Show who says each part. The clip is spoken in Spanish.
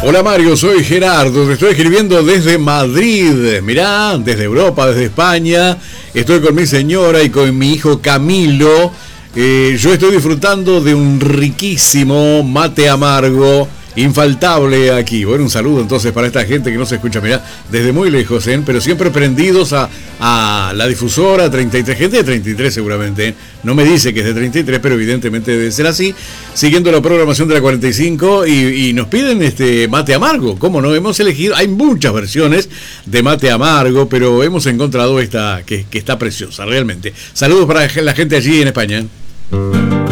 Speaker 1: Hola Mario, soy Gerardo, te estoy escribiendo desde Madrid, mirá, desde Europa, desde España, estoy con mi señora y con mi hijo Camilo, yo estoy disfrutando de un riquísimo mate amargo, infaltable aquí. Bueno, un saludo entonces para esta gente que no se escucha, mirá, desde muy lejos, pero siempre prendidos a la difusora 33, gente de 33 seguramente, no me dice que es de 33, pero evidentemente debe ser así, siguiendo la programación de la 45 y nos piden mate amargo. ¿Cómo no? Hemos elegido, hay muchas versiones de mate amargo, pero hemos encontrado esta que está preciosa, realmente. Saludos para la gente allí en España.